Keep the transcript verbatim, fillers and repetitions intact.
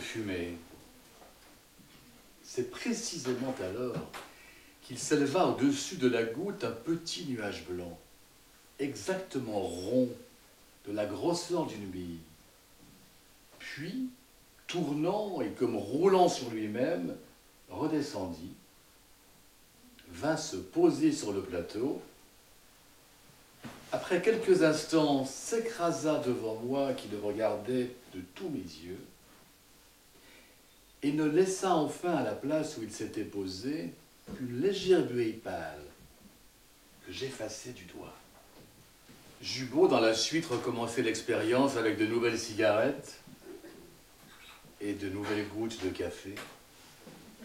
fumée. C'est précisément alors qu'il s'éleva au-dessus de la goutte un petit nuage blanc, exactement rond, de la grosseur d'une bille. Puis, tournant et comme roulant sur lui-même, redescendit, vint se poser sur le plateau. Après quelques instants, s'écrasa devant moi qui le regardais de tous mes yeux et ne laissa enfin à la place où il s'était posé qu'une légère buée pâle que j'effaçai du doigt. J'eus beau dans la suite recommencer l'expérience avec de nouvelles cigarettes et de nouvelles gouttes de café.